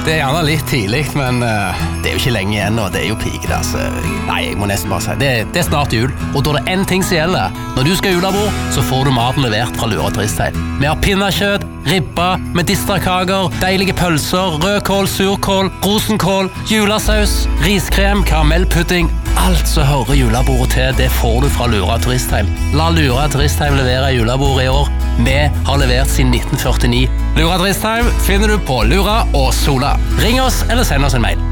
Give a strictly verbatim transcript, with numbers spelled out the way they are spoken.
Det er gjerne litt tidlig, men uh, det er jo ikke lenge igjen, og det er jo pike, altså. Nei, jeg må nesten bare si, det, det er snart jul, og da er det en ting som gjelder. Når du skal ha julebord, så får du maten levert fra Lura Turistheim. Vi har pinnekjøtt, ribba, medisterkaker, deilige pølser, rødkål, surkål, rosenkål, julesaus, riskrem, karamellpudding. Alt som hører julebordet til, det får du fra Lura Turistheim. La Lura Turistheim levere julebord i år. Vi har levert siden nitten førtini. Lura Turistheim finner du på Lura og Sola. Ring oss eller send oss en mail.